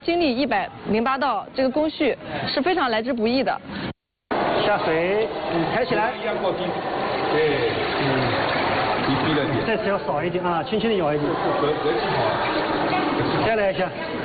经历108道这个工序是非常来之不易的。 下水，抬起来。 对，低了点。 这次要少一点啊，轻轻的摇一点。 格局好。 再来一下。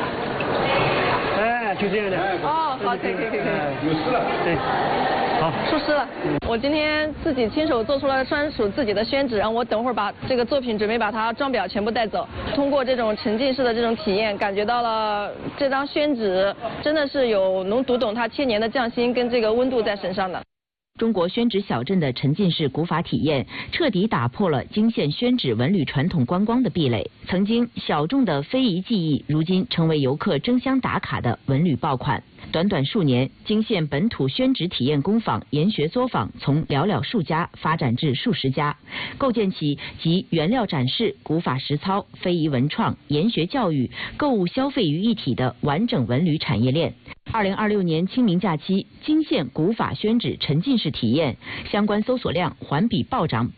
哎，就这样的。 哦，好，可以。 有湿了。 对。好， 出师了。我今天自己亲手做出了专属自己的宣纸，然后我等会儿把这个作品准备把它装裱全部带走。通过这种沉浸式的这种体验，感觉到了这张宣纸真的是能读懂它千年的匠心跟这个温度在身上的。 中国宣纸小镇的沉浸式古法体验，彻底打破了泾县宣纸文旅传统观光的壁垒。曾经小众的非遗技艺，如今成为游客争相打卡的文旅爆款。短短数年，泾县本土宣纸体验工坊、研学作坊从寥寥数家发展至数十家，构建起集原料展示、古法实操、非遗文创、研学教育、购物消费于一体的完整文旅产业链。2026年清明假期，泾县古法宣纸沉浸式体验相关搜索量环比暴涨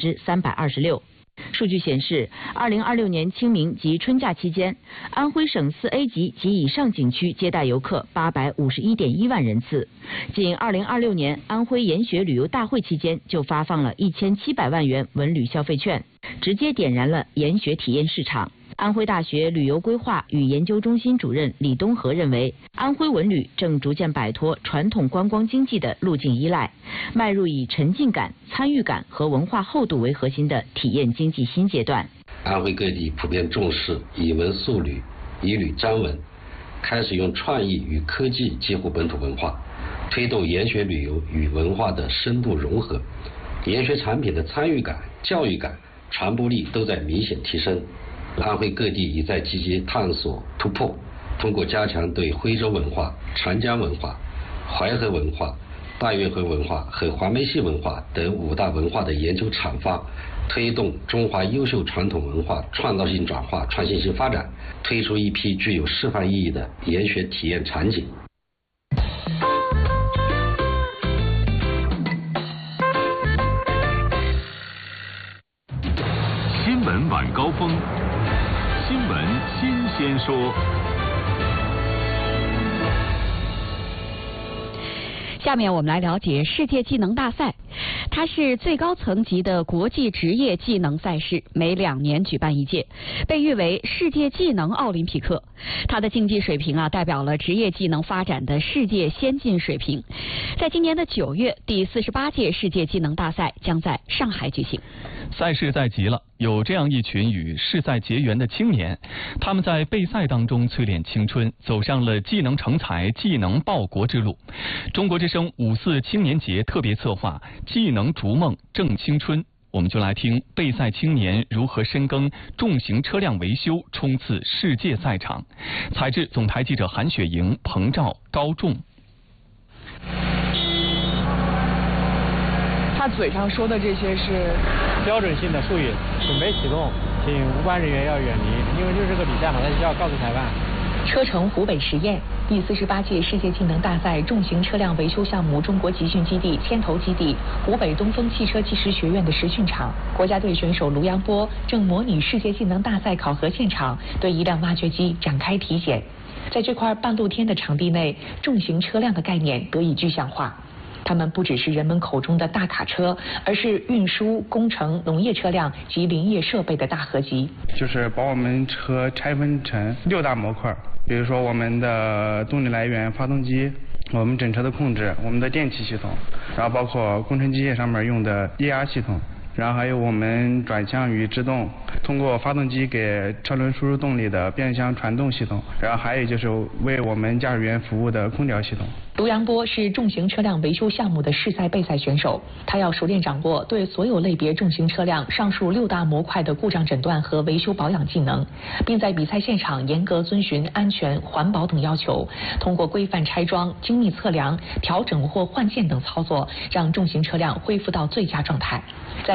326%。数据显示，2026年清明及春假期间，安徽省4A 级及以上景区接待游客851.1万人次。仅2026年安徽研学旅游大会期间，就发放了1700万元文旅消费券，直接点燃了研学体验市场。安徽大学旅游规划与研究中心主任李东和认为，安徽文旅正逐渐摆脱传统观光经济的路径依赖，迈入以沉浸感、参与感和文化厚度为核心的体验经济新阶段。 安徽各地普遍重视以文塑旅、以旅沾文，开始用创意与科技结合本土文化，推动研学旅游与文化的深度融合，研学产品的参与感、教育感、传播力都在明显提升。安徽各地已在积极探索突破，通过加强对徽州文化、长江文化、淮河文化、大运河文化和黄梅戏文化等5大文化的研究阐发，推动中华优秀传统文化创造性转化、创新性发展，推出一批具有示范意义的研学体验场景。 新闻晚高峰，新闻新鲜说。 下面我们来了解世界技能大赛，它是最高层级的国际职业技能赛事，每2年举办一届，被誉为世界技能奥林匹克。它的竞技水平代表了职业技能发展的世界先进水平。在今年的9月，第48届世界技能大赛将在上海举行。 赛事在即了，有这样一群与世赛结缘的青年，他们在备赛当中淬炼青春，走上了技能成才、技能报国之路。中国之声54青年节特别策划技能逐梦正青春，我们就来听备赛青年如何深耕重型车辆维修，冲刺世界赛场。采制总台记者韩雪莹、彭照、高仲。 他嘴上说的这些是标准性的术语，准备启动，请无关人员要远离，因为这是个比赛嘛，他就要告诉裁判。 车城湖北实验第48届世界技能大赛重型车辆维修项目中国集训基地牵头基地湖北东风汽车技师学院的实训场，国家队选手卢阳波正模拟世界技能大赛考核现场，对一辆挖掘机展开体检。在这块半露天的场地内，重型车辆的概念得以具象化。它们不只是人们口中的大卡车，而是运输、工程、农业车辆及林业设备的大合集。 就是把我们车拆分成6大模块，比如说我们的动力来源发动机，我们整车的控制，我们的电气系统，然后包括工程机械上面用的液压系统，然后还有我们转向与制动，通过发动机给车轮输入动力的变速箱传动系统，然后还有就是为我们驾驶员服务的空调系统。 卢阳波是重型车辆维修项目的世赛备赛选手，他要熟练掌握对所有类别重型车辆上述6大模块的故障诊断和维修保养技能，并在比赛现场严格遵循安全、环保等要求，通过规范拆装、精密测量、调整或换件等操作，让重型车辆恢复到最佳状态。在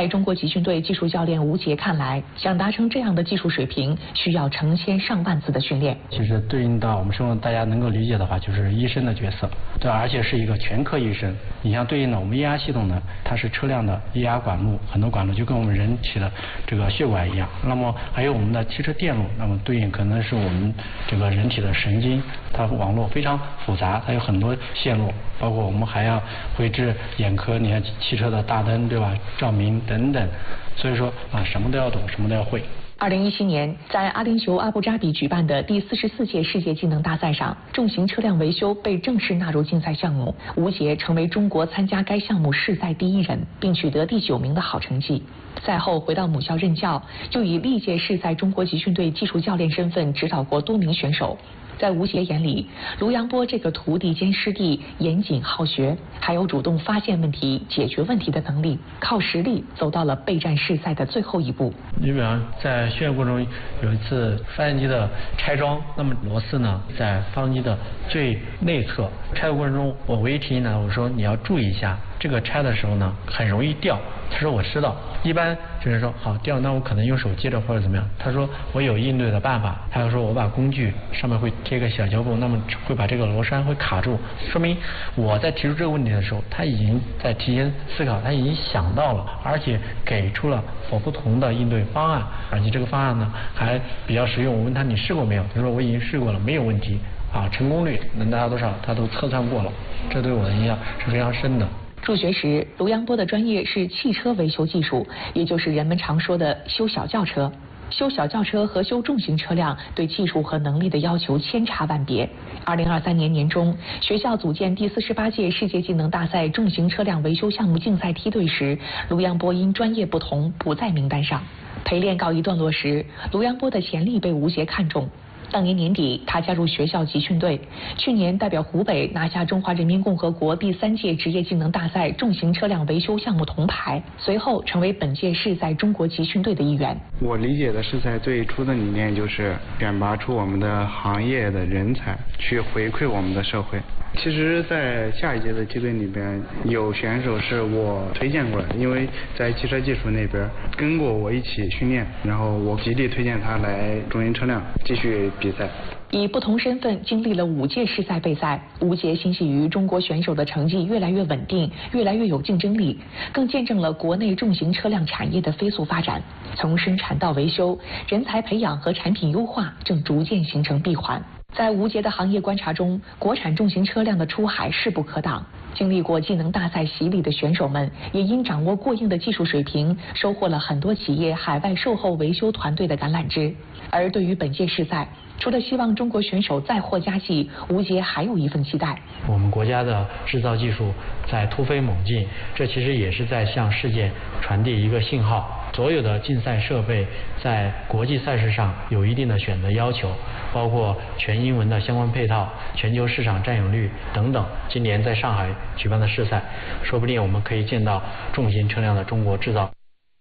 中国集训队技术教练吴杰看来，想达成这样的技术水平，需要成千上万次的训练。 其实对应到我们生活大家能够理解的话，就是医生的角色，对，而且是一个全科医生。你像对应的我们液压系统呢，它是车辆的液压管路，很多管路就跟我们人体的这个血管一样。那么还有我们的汽车电路，那么对应可能是我们这个人体的神经，它网络非常复杂，它有很多线路，包括我们还要绘制眼科，你看汽车的大灯，对吧？照明等等。所以说什么都要懂，什么都要会。 2017年，在阿联酋阿布扎比举办的第44届世界技能大赛上，重型车辆维修被正式纳入竞赛项目。吴杰成为中国参加该项目世赛第1人，并取得第9名的好成绩。赛后回到母校任教，又以历届世赛中国集训队技术教练身份指导过多名选手。在吴杰眼里，卢阳波这个徒弟兼师弟严谨好学，还有主动发现问题、解决问题的能力，靠实力走到了备战世赛的最后一步。 你比方在训练过程中，有一次发动机的拆装，那么螺丝呢在发动机的最内侧，拆的过程中，我唯一提醒他，我说你要注意一下，这个拆的时候呢很容易掉。他说我知道，一般就是说好掉，那我可能用手接着或者怎么样。他说我有应对的办法，还有说我把工具上面会贴个小胶布，那么会把这个螺栓会卡住，说明我在提出这个问题的时候，他已经在提前思考，他已经想到了，而且给出了不同的应对方案，而且这个方案呢还比较实用。我问他你试过没有？他说我已经试过了，没有问题成功率能达到多少他都测算过了，这对我的影响是非常深的。 入学时，卢阳波的专业是汽车维修技术，也就是人们常说的修小轿车。修小轿车和修重型车辆对技术和能力的要求千差万别。2023年年中，学校组建第48届世界技能大赛重型车辆维修项目竞赛梯队时，卢阳波因专业不同不在名单上。陪练告一段落时，卢阳波的潜力被吴杰看中。当年年底，他加入学校集训队，去年代表湖北拿下中华人民共和国第3届职业技能大赛重型车辆维修项目铜牌，随后成为本届世赛中国集训队的一员。 我理解的世赛最初的理念就是选拔出我们的行业的人才，去回馈我们的社会。其实在下一届的梯队里边，有选手是我推荐过来，因为在汽车技术那边跟过我一起训练，然后我极力推荐他来重型车辆继续比赛。 以不同身份经历了5届世赛备赛，吴杰欣喜于中国选手的成绩越来越稳定，越来越有竞争力，更见证了国内重型车辆产业的飞速发展。从生产到维修，人才培养和产品优化正逐渐形成闭环。在吴杰的行业观察中，国产重型车辆的出海势不可挡。经历过技能大赛洗礼的选手们，也因掌握过硬的技术水平，收获了很多企业海外售后维修团队的橄榄枝。而对于本届世赛，除了希望中国选手再获佳绩，吴杰还有一份期待。 我们国家的制造技术在突飞猛进，这其实也是在向世界传递一个信号。所有的竞赛设备在国际赛事上有一定的选择要求，包括全英文的相关配套、全球市场占有率等等。今年在上海举办的世赛，说不定我们可以见到重型车辆的中国制造。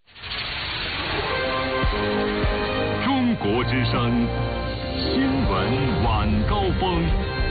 中国之声新闻晚高峰。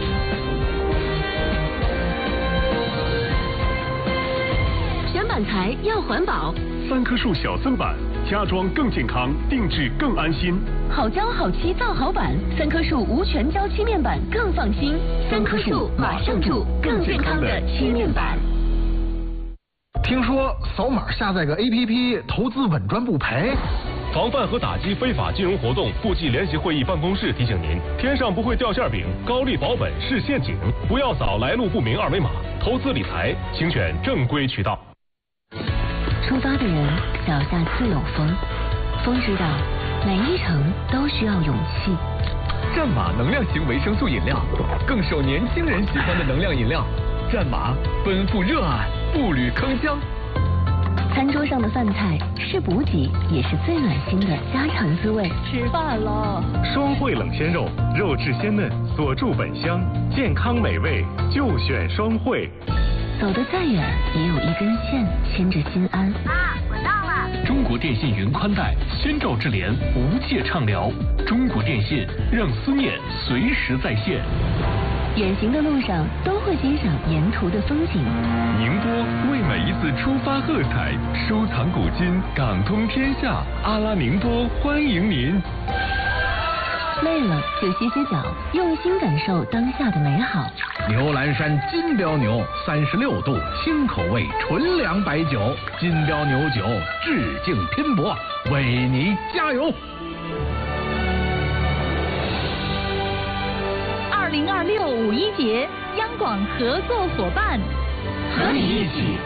选板材要环保 ，3棵树小森板，家装更健康，定制更安心。 好胶好漆造好板，3棵树无全胶漆面板更放心。3棵树马上住更健康的漆面板。 听说扫码下载个 APP， 投资稳赚不赔。 防范和打击非法金融活动，部际联席会议办公室提醒您：天上不会掉馅饼，高利保本是陷阱，不要扫来路不明二维码。投资理财，请选正规渠道。 出发的人脚下自有风，风知道每一程都需要勇气。 战马能量型维生素饮料，更受年轻人喜欢的能量饮料。战马奔赴热爱，步履铿锵。 餐桌上的饭菜是补给，也是最暖心的家常滋味。 吃饭了！ 双汇冷鲜肉，肉质鲜嫩，锁住本香，健康美味就选双汇。 走得再远，也有一根线牵着心安。 妈，我到了。 中国电信云宽带，宣召智联，无界畅聊。中国电信让思念随时在线。 远行的路上都会欣赏沿途的风景。 宁波为每一次出发喝彩，收藏古今，港通天下。阿拉宁波欢迎您。 累了就歇歇脚，用心感受当下的美好。 牛栏山金标牛36度新口味纯粮白酒，金标牛酒致敬拼搏，为你加油。 2026五一节，央广合作伙伴， 和你一起